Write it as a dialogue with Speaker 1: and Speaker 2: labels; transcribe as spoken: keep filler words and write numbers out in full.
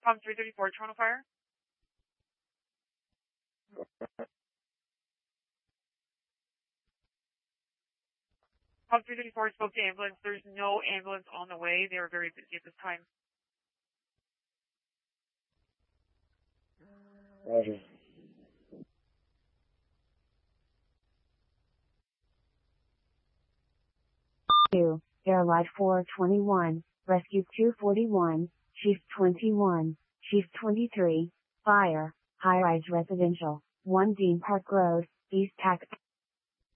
Speaker 1: Pump three thirty-four, Toronto Fire. Pump three thirty-four spoke to ambulance. There's no ambulance on the way. They are very busy at this time.
Speaker 2: Roger.
Speaker 3: Two, Airlight four twenty-one, Rescue two forty-one, Chief twenty-one, Chief twenty-three, Fire, High-rise residential, one Dean Park Road, East Tac.